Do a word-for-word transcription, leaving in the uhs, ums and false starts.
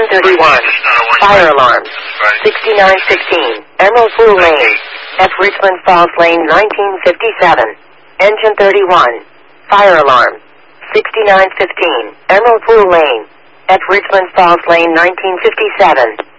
thirty-one. Fire alarm. sixty-nine fifteen. Emerald Blue Lane. F Richmond Falls Lane nineteen fifty-seven. Engine thirty-one. Fire alarm. sixty-nine fifteen. Emerald Blue Lane. F Richmond Falls Lane nineteen fifty-seven.